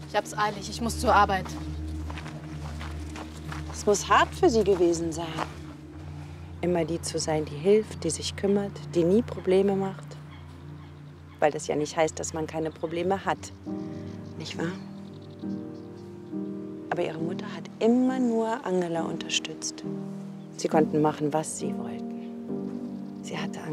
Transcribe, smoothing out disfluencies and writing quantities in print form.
Ich hab's eilig, ich muss zur Arbeit. Es muss hart für Sie gewesen sein. Immer die zu sein, die hilft, die sich kümmert, die nie Probleme macht. Weil das ja nicht heißt, dass man keine Probleme hat. Nicht wahr? Aber Ihre Mutter hat immer nur Angela unterstützt. Sie konnten machen, was sie wollten. Sie hatte